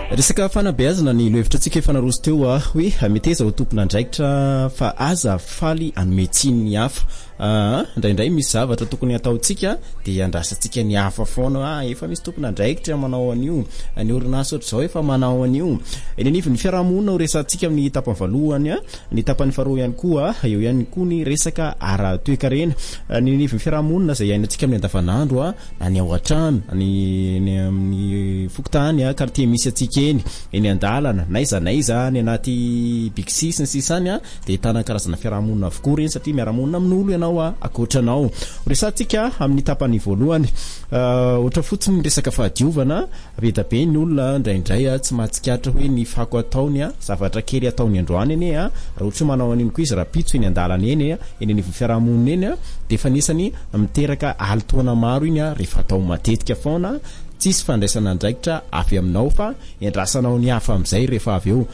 Resaka fanabeazana ny lohevitratsika efa naroso teo hoe meteza ho tompona andraikitra fa aza faly anometsiny ny hafa. Indraindray misy zavatra tokony ataontsika dia andrasantsika ny hafa foana efa misy tompona andraikitra manao an'io, ny orinasa ohatr'izao efa manao an'io. Eny anivy ny fiarahamonina ho resantsika amin'ny tapany voalohany, ny tapany faharoa ihany koa eo ihany koa ny resaka ara-toe-karena. Ny anivy ny fiarahamonina izay iainantsika amin'ny andavanandro na ny ao an-trano, ny amin'ny fokontany quartier misy atsika eny an-dalana na iza ny anaty big six ny sisany dia ahitana karazana fiarahamonina avokoa reny satria miarahamonina amin'olo ianao akoatranao. Resantsika amin'ny tapany voalohany ohatra fotsiny resaka fahadiovana, be be ny olona indraindray tsy mahatsikatra hoe ny fako ataony zavatra kely ataony androany eny raha ohatra manao an'iny koa izy raha pitso eny an-dalana eny anivy fiarahamonina eny dia efa anisany miteraka alitoana maro iny rehefa atao matetika foana. Tsisy fandraisana andraikitra avy aminao fa endrasanao ny hafa amin'izay rehefa avy eo.